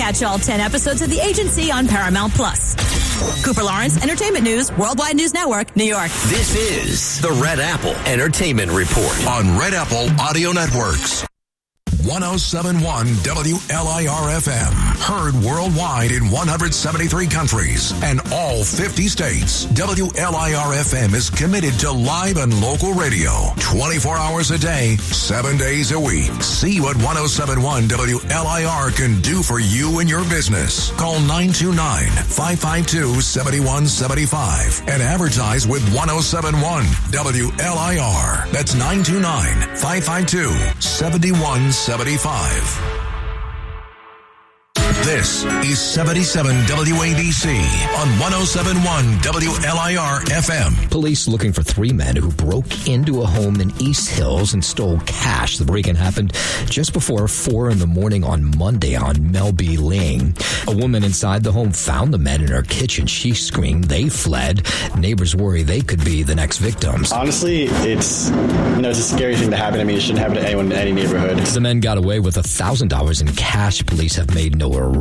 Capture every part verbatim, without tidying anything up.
Catch all ten episodes of The Agency on Paramount Plus. Cooper Lawrence, Entertainment News, Worldwide News Network, New York. This is the Red Apple Entertainment Report on Red Apple Audio Networks. one oh seven point one W L I R F M. Heard worldwide in one hundred seventy-three countries and all fifty states. W L I R F M is committed to live and local radio. twenty-four hours a day, seven days a week. See what one oh seven point one W L I R can do for you and your business. Call nine two nine, five five two, seven one seven five and advertise with one oh seven point one W L I R. That's nine two nine, five five two, seven one seven five. This is seventy-seven W A B C on one oh seven point one W L I R F M. Police looking for three men who broke into a home in East Hills and stole cash. The break-in happened just before four in the morning on Monday on Melby Lane. A woman inside the home found the men in her kitchen. She screamed. They fled. Neighbors worry they could be the next victims. Honestly, it's, you know, it's a scary thing to happen. I mean, it shouldn't happen to anyone in any neighborhood. The men got away with one thousand dollars in cash. Police have made no arrests.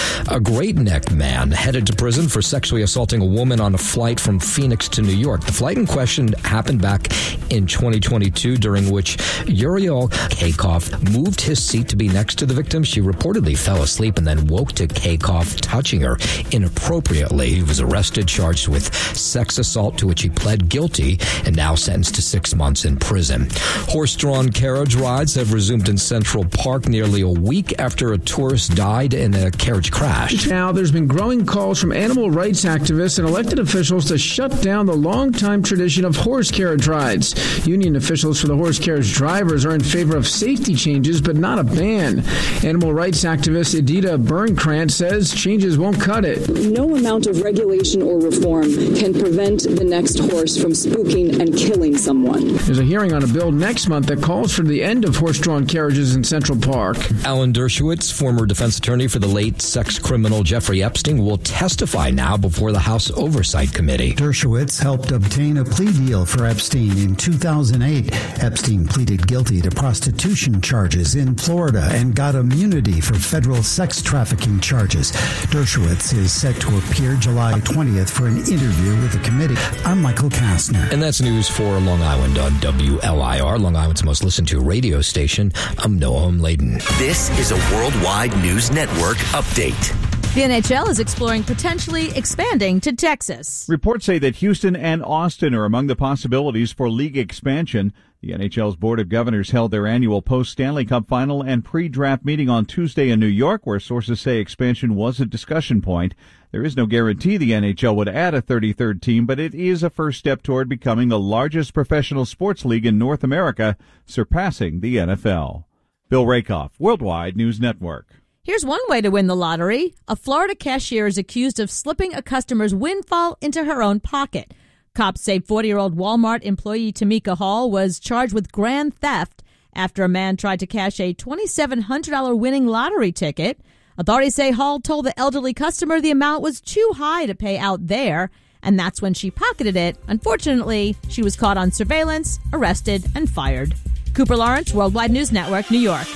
A Great Neck man headed to prison for sexually assaulting a woman on a flight from Phoenix to New York. The flight in question happened back in twenty twenty-two, during which Uriel Kakoff moved his seat to be next to the victim. She reportedly fell asleep and then woke to Kakoff touching her inappropriately. He was arrested, charged with sex assault, to which he pled guilty and now sentenced to six months in prison. Horse-drawn carriage rides have resumed in Central Park nearly a week after a tourist died in a carriage crash. Now, there's been growing calls from animal rights activists and elected officials to shut down the longtime tradition of horse carriage rides. Union officials for the horse carriage drivers are in favor of safety changes, but not a ban. Animal rights activist Edita Bernkrantz says changes won't cut it. No amount of regulation or reform can prevent the next horse from spooking and killing someone. There's a hearing on a bill next month that calls for the end of horse-drawn carriages in Central Park. Alan Dershowitz, former defense attorney for the late sex criminal Jeffrey Epstein, will testify now before the House Oversight Committee. Dershowitz helped obtain a plea deal for Epstein in two thousand eight. Epstein pleaded guilty to prostitution charges in Florida and got immunity for federal sex trafficking charges. Dershowitz is set to appear July twentieth for an interview with the committee. I'm Michael Kastner. And that's news for Long Island on W L I R, Long Island's most listened to radio station. I'm Noah Layden. This is a Worldwide News Network update. The N H L is exploring potentially expanding to Texas. Reports say that Houston and Austin are among the possibilities for league expansion. The N H L's Board of Governors held their annual post-Stanley Cup final and pre-draft meeting on Tuesday in New York, where sources say expansion was a discussion point. There is no guarantee the N H L would add a thirty-third team, but it is a first step toward becoming the largest professional sports league in North America, surpassing the N F L. Bill Rakoff, Worldwide News Network. Here's one way to win the lottery. A Florida cashier is accused of slipping a customer's windfall into her own pocket. Cops say forty-year-old Walmart employee Tamika Hall was charged with grand theft after a man tried to cash a twenty-seven hundred dollars winning lottery ticket. Authorities say Hall told the elderly customer the amount was too high to pay out there, and that's when she pocketed it. Unfortunately, she was caught on surveillance, arrested, and fired. Cooper Lawrence, Worldwide News Network, New York.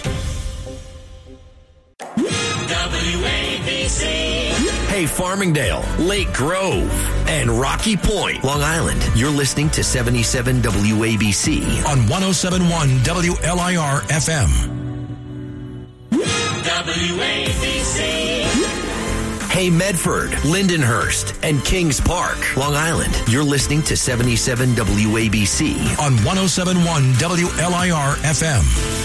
W A B C. Hey, Farmingdale, Lake Grove, and Rocky Point, Long Island. You're listening to seventy-seven W A B C on one oh seven point one W L I R F M. W A B C. Hey, Medford, Lindenhurst, and Kings Park, Long Island. You're listening to seventy-seven W A B C on one oh seven point one W L I R F M.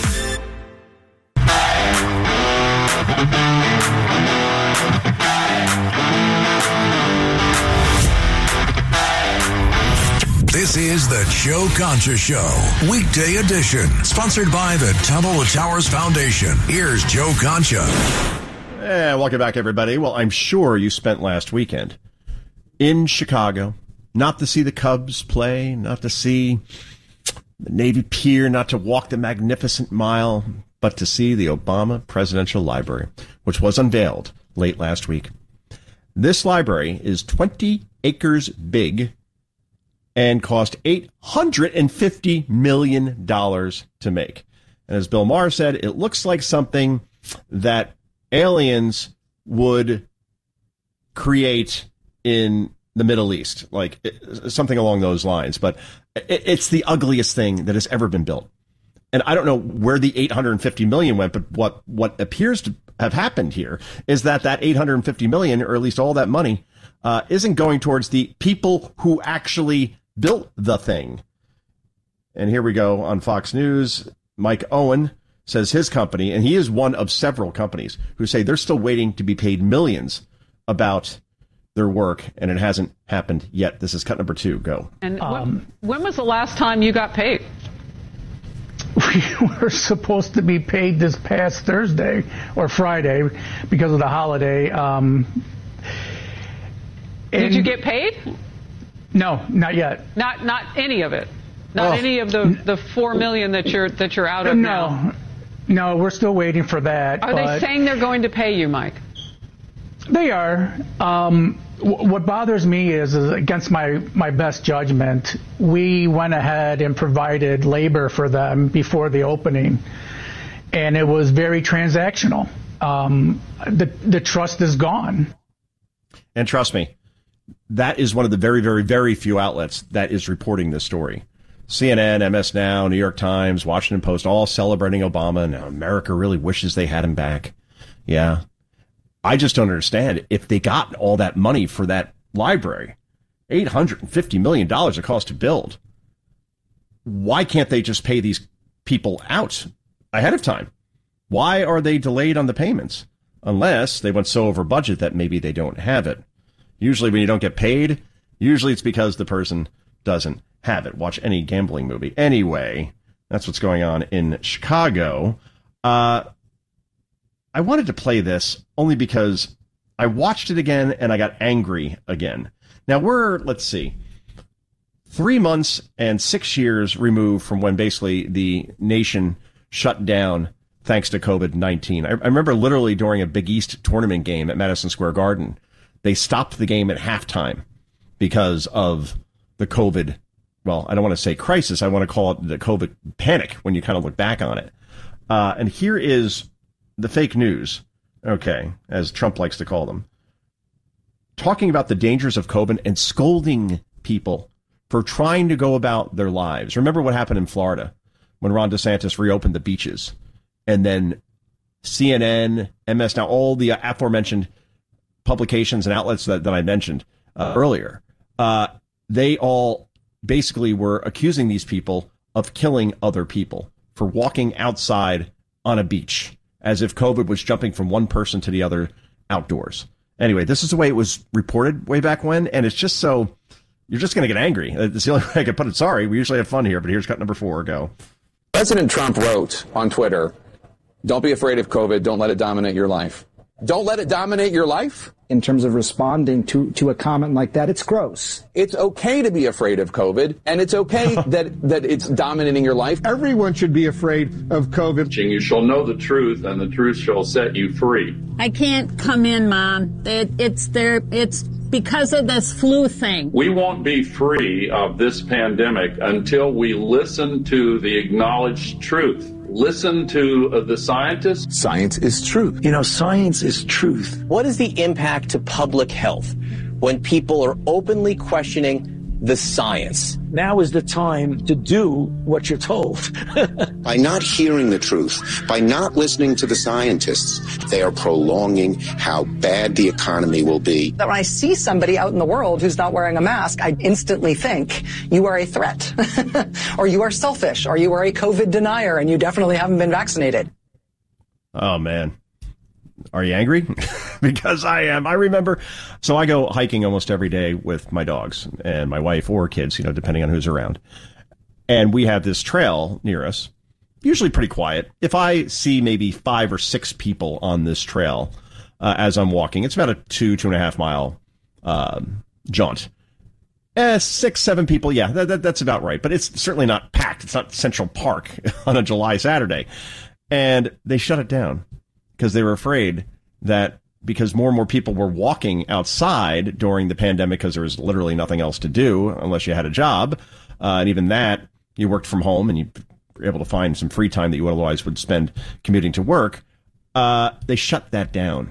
This is the Joe Concha Show, weekday edition, sponsored by the Tunnel to Towers Foundation. Here's Joe Concha. Hey, welcome back, everybody. Well, I'm sure you spent last weekend in Chicago, not to see the Cubs play, not to see the Navy Pier, not to walk the Magnificent Mile, but to see the Obama Presidential Library, which was unveiled late last week. This library is twenty acres big and cost eight hundred fifty million dollars to make. And as Bill Maher said, it looks like something that aliens would create in the Middle East, like something along those lines. But it's the ugliest thing that has ever been built. And I don't know where the eight hundred fifty million went, but what, what appears to have happened here is that that eight hundred fifty million, or at least all that money, uh, isn't going towards the people who actually built the thing. And here we go on Fox News. Mike Owen says his company, and he is one of several companies who say they're still waiting to be paid millions about their work, and it hasn't happened yet. This is cut number two. Go. And um, when, when was the last time you got paid? We were supposed to be paid this past Thursday or Friday because of the holiday. Um, Did you get paid? No, not yet. Not not any of it. Not Oh. any of the, the four million that you're that you're out of no, now. No, we're still waiting for that. Are but they saying they're going to pay you, Mike? They are. Um, w- what bothers me is, is, against my, my best judgment, we went ahead and provided labor for them before the opening, and it was very transactional. Um, the the trust is gone. And trust me, that is one of the very, very, very few outlets that is reporting this story. C N N, M S Now, New York Times, Washington Post, all celebrating Obama. Now America really wishes they had him back. Yeah. I just don't understand if they got all that money for that library, eight hundred fifty million dollars it cost to build. Why can't they just pay these people out ahead of time? Why are they delayed on the payments? Unless they went so over budget that maybe they don't have it. Usually when you don't get paid, usually it's because the person doesn't have it. Watch any gambling movie. Anyway, that's what's going on in Chicago. Uh, I wanted to play this only because I watched it again and I got angry again. Now we're, let's see, three months and six years removed from when basically the nation shut down thanks to COVID nineteen. I, I remember literally during a Big East tournament game at Madison Square Garden, they stopped the game at halftime because of the COVID, well, I don't want to say crisis. I want to call it the COVID panic when you kind of look back on it. Uh, and here is the fake news, okay, as Trump likes to call them, talking about the dangers of COVID and scolding people for trying to go about their lives. Remember what happened in Florida when Ron DeSantis reopened the beaches, and then C N N, M S Now, all the aforementioned publications and outlets that, that I mentioned uh, earlier, uh, they all basically were accusing these people of killing other people for walking outside on a beach, as if COVID was jumping from one person to the other outdoors. Anyway, this is the way it was reported way back when, and it's just so, you're just going to get angry. It's the only way I can put it. Sorry, we usually have fun here, but here's cut number four. Go. President Trump wrote on Twitter, "Don't be afraid of COVID. Don't let it dominate your life." Don't let it dominate your life? In terms of responding to, to a comment like that, it's gross. It's okay to be afraid of COVID, and it's okay that, that it's dominating your life. Everyone should be afraid of COVID. You shall know the truth, and the truth shall set you free. I can't come in, Mom. It, it's there. It's because of this flu thing. We won't be free of this pandemic until we listen to the acknowledged truth. Listen to uh, the scientists. Science is truth. You know, science is truth. What is the impact to public health when people are openly questioning the science? Now is the time to do what you're told. By not hearing the truth, by not listening to the scientists, they are prolonging how bad the economy will be. When I see somebody out in the world who's not wearing a mask, I instantly think you are a threat, or you are selfish, or you are a COVID denier, and you definitely haven't been vaccinated. Oh, man. Are you angry? Because I am. I remember. So I go hiking almost every day with my dogs and my wife or kids, you know, depending on who's around. And we have this trail near us, usually pretty quiet. If I see maybe five or six people on this trail uh, as I'm walking, it's about a two, two and a half mile um, jaunt. Eh, six, seven people. Yeah, that, that, that's about right. But it's certainly not packed. It's not Central Park on a July Saturday. And they shut it down because they were afraid that because more and more people were walking outside during the pandemic because there was literally nothing else to do unless you had a job. Uh, and even that, you worked from home and you were able to find some free time that you otherwise would spend commuting to work. Uh, they shut that down.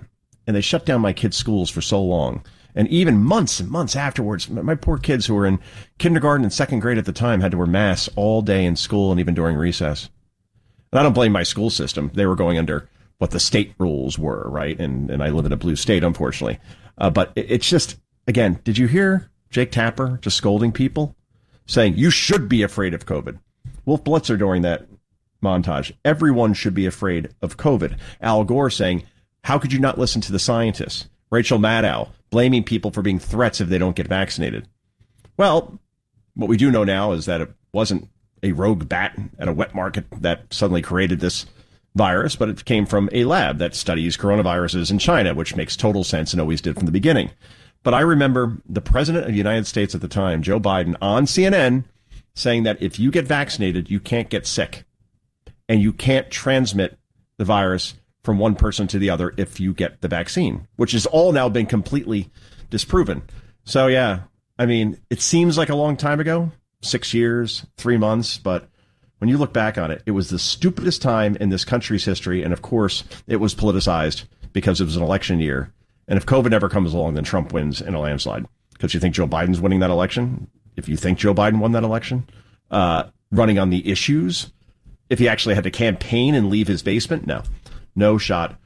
and they shut down my kids' schools for so long. And even months and months afterwards, my poor kids who were in kindergarten and second grade at the time had to wear masks all day in school and even during recess. And I don't blame my school system. They were going under what the state rules were, right? And and I live in a blue state, unfortunately. Uh, but it, it's just, again, did you hear Jake Tapper just scolding people, saying you should be afraid of COVID? Wolf Blitzer during that montage, everyone should be afraid of COVID. Al Gore saying, how could you not listen to the scientists? Rachel Maddow blaming people for being threats if they don't get vaccinated. Well, what we do know now is that it wasn't a rogue bat at a wet market that suddenly created this virus, but it came from a lab that studies coronaviruses in China, which makes total sense and always did from the beginning. But I remember the president of the United States at the time, Joe Biden, on C N N saying that if you get vaccinated, you can't get sick and you can't transmit the virus from one person to the other if you get the vaccine, which has all now been completely disproven. So, yeah, I mean, it seems like a long time ago, six years, three months, but when you look back on it, it was the stupidest time in this country's history. And of course, it was politicized because it was an election year. And if COVID ever comes along, then Trump wins in a landslide. Because you think Joe Biden's winning that election? If you think Joe Biden won that election, uh, running on the issues, if he actually had to campaign and leave his basement, no, no shot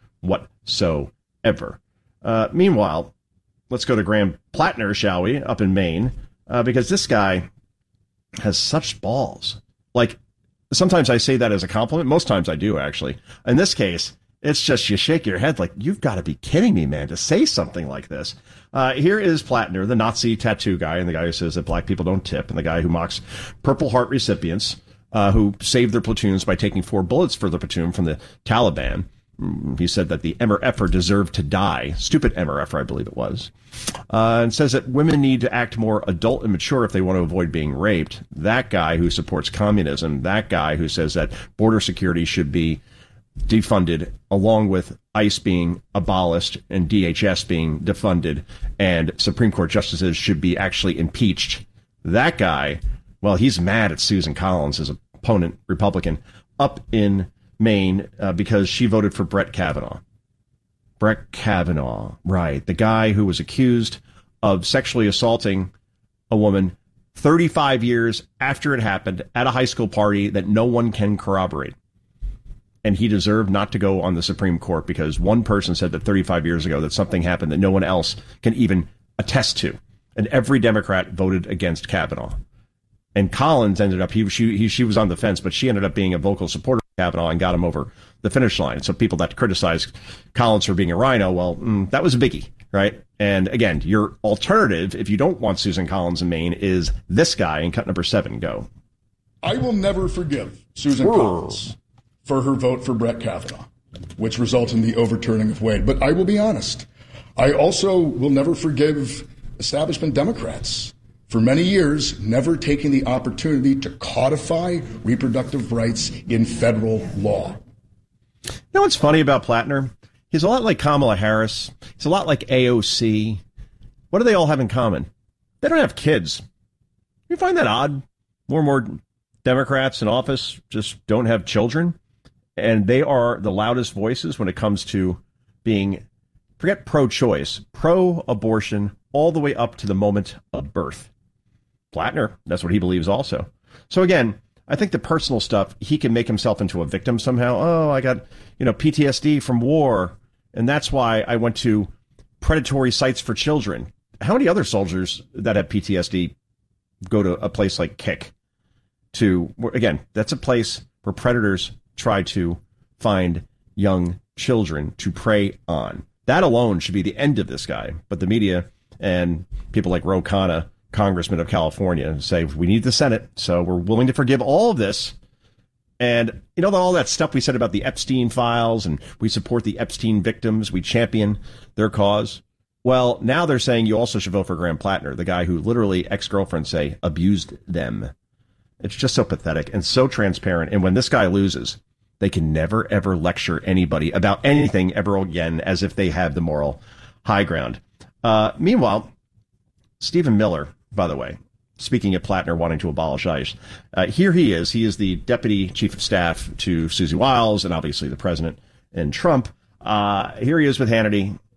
whatsoever. Uh, meanwhile, let's go to Graham Plattner, shall we, up in Maine, uh, because this guy has such balls. Like, sometimes I say that as a compliment. Most times I do, actually. In this case, it's just you shake your head like, you've got to be kidding me, man, to say something like this. Uh, here is Plattner, the Nazi tattoo guy, and the guy who says that black people don't tip, and the guy who mocks Purple Heart recipients uh, who saved their platoons by taking four bullets for their platoon from the Taliban. He said that the M R F-er deserved to die. Stupid M R F-er, I believe it was. Uh, and says that women need to act more adult and mature if they want to avoid being raped. That guy who supports communism, that guy who says that border security should be defunded, along with ICE being abolished and D H S being defunded, and Supreme Court justices should be actually impeached. That guy, well, he's mad at Susan Collins, his opponent, Republican, up in Maine, uh, because she voted for Brett Kavanaugh. Brett Kavanaugh, right. The guy who was accused of sexually assaulting a woman thirty-five years after it happened at a high school party that no one can corroborate. And he deserved not to go on the Supreme Court because one person said that thirty-five years ago that something happened that no one else can even attest to. And every Democrat voted against Kavanaugh. And Collins ended up, he, she, he, she was on the fence, but she ended up being a vocal supporter of Kavanaugh and got him over the finish line. So people that criticize Collins for being a rhino, well, mm, that was a biggie, right? And again, your alternative, if you don't want Susan Collins in Maine, is this guy in cut number seven. Go. I will never forgive Susan Whoa. Collins for her vote for Brett Kavanaugh, which resulted in the overturning of Wade. But I will be honest, I also will never forgive establishment Democrats for many years never taking the opportunity to codify reproductive rights in federal law. You know what's funny about Plattner? He's a lot like Kamala Harris. He's a lot like A O C. What do they all have in common? They don't have kids. You find that odd? More and more Democrats in office just don't have children. And they are the loudest voices when it comes to being, forget pro-choice, pro-abortion, all the way up to the moment of birth. Plattner, that's what he believes also. So again, I think the personal stuff, he can make himself into a victim somehow. Oh, I got, you know, P T S D from war, and that's why I went to predatory sites for children. How many other soldiers that have P T S D go to a place like Kick? To, again, that's a place where predators try to find young children to prey on. That alone should be the end of this guy. But the media and people like Ro Khanna, Congressman of California, say we need the Senate, so we're willing to forgive all of this. And you know, all that stuff we said about the Epstein files, and we support the Epstein victims, we champion their cause. Well, now they're saying you also should vote for Graham Plattner, the guy who literally ex-girlfriends say abused them. It's just so pathetic and so transparent. And when this guy loses, they can never, ever lecture anybody about anything ever again as if they have the moral high ground. Uh, meanwhile, Stephen Miller, by the way, speaking of Plattner wanting to abolish ICE, uh, here he is. He is the deputy chief of staff to Susie Wiles and obviously the president and Trump. Uh, here he is with Hannity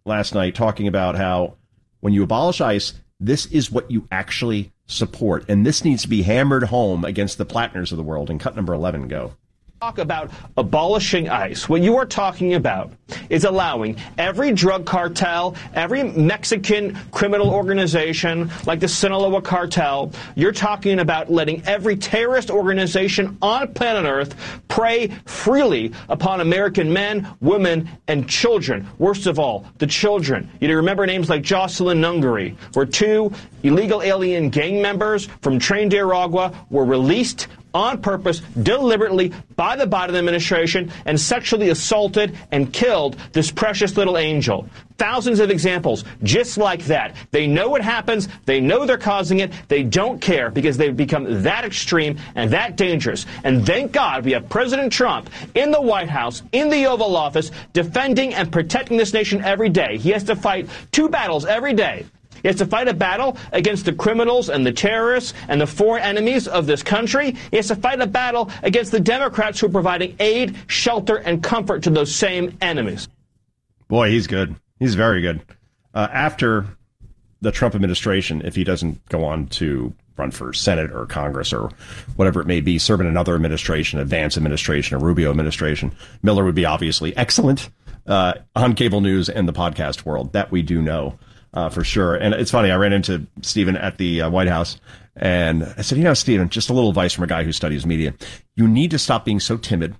last night talking about how when you abolish ICE, this is what you actually support. And this needs to be hammered home against the Plattners of the world. And cut number eleven, go. Talk about abolishing ICE. What you are talking about is allowing every drug cartel, every Mexican criminal organization like the Sinaloa cartel, you're talking about letting every terrorist organization on planet Earth prey freely upon American men, women, and children. Worst of all, the children. You remember names like Jocelyn Nungary, where two illegal alien gang members from Trinidad were released on purpose, deliberately, by the Biden administration, and sexually assaulted and killed this precious little angel. Thousands of examples just like that. They know what happens. They know they're causing it. They don't care because they've become that extreme and that dangerous. And thank God we have President Trump in the White House, in the Oval Office, defending and protecting this nation every day. He has to fight two battles every day. He has to fight a battle against the criminals and the terrorists and the foreign enemies of this country. He has to fight a battle against the Democrats who are providing aid, shelter, and comfort to those same enemies. Boy, he's good. He's very good. Uh, after the Trump administration, if he doesn't go on to run for Senate or Congress or whatever it may be, serve in another administration, a Vance administration, a Rubio administration, Miller would be obviously excellent uh, on cable news and the podcast world. That we do know. Uh, for sure. And it's funny, I ran into Stephen at the uh, White House, and I said, you know, Stephen, just a little advice from a guy who studies media. You need to stop being so timid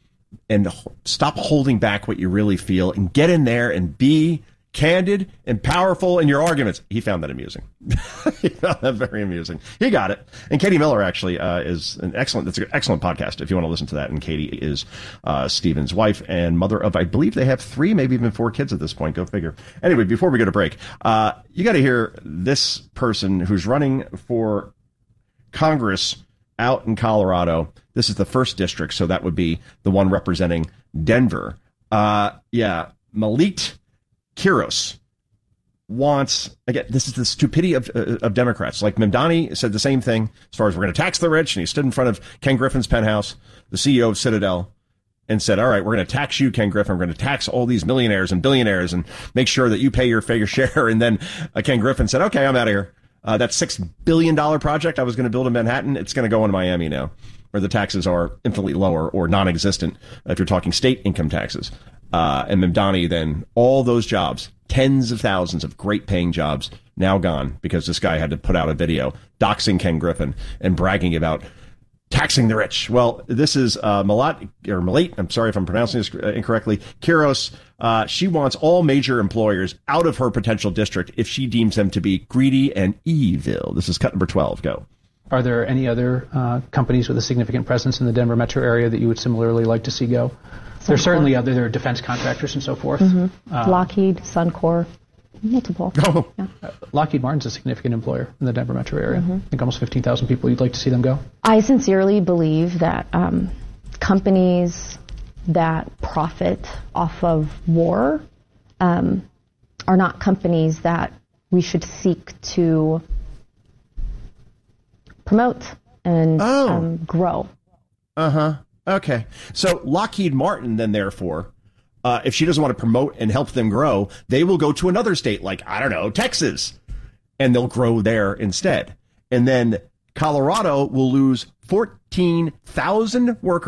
and h- stop holding back what you really feel and get in there and be candid and powerful in your arguments. He found that amusing. He found that very amusing. He got it. And Katie Miller actually uh, is an excellent, that's an excellent podcast if you want to listen to that. And Katie is uh, Stephen's wife and mother of, I believe they have three, maybe even four kids at this point. Go figure. Anyway, before we go to break, uh, you got to hear this person who's running for Congress out in Colorado. This is the first district, so that would be the one representing Denver. Uh, yeah, Malik Quiros wants, again, this is the stupidity of uh, of Democrats. Like Mamdani said the same thing as far as we're going to tax the rich, and he stood in front of Ken Griffin's penthouse, the C E O of Citadel, and said, all right, we're going to tax you, Ken Griffin. We're going to tax all these millionaires and billionaires and make sure that you pay your fair share. And then uh, Ken Griffin said, okay, I'm out of here. Uh, that six billion dollars project I was going to build in Manhattan, it's going to go into Miami now, where the taxes are infinitely lower or non-existent if you're talking state income taxes. Uh, and Mamdani, then all those jobs, tens of thousands of great paying jobs, now gone because this guy had to put out a video doxing Ken Griffin and bragging about taxing the rich. Well, this is uh, Malat, or Malat, I'm sorry if I'm pronouncing this incorrectly, Quiros. Uh, she wants all major employers out of her potential district if she deems them to be greedy and evil. This is cut number twelve. Go. Are there any other uh, companies with a significant presence in the Denver metro area that you would similarly like to see go? There's certainly other there are defense contractors and so forth. Mm-hmm. Uh, Lockheed, Suncor, multiple. Oh. Yeah. Uh, Lockheed Martin's a significant employer in the Denver metro area. Mm-hmm. I think almost fifteen thousand people. You'd like to see them go? I sincerely believe that um, companies that profit off of war um, are not companies that we should seek to promote and oh. um, grow. Uh-huh. Okay. So Lockheed Martin, then, therefore, uh, if she doesn't want to promote and help them grow, they will go to another state like, I don't know, Texas, and they'll grow there instead. And then Colorado will lose fourteen thousand workers.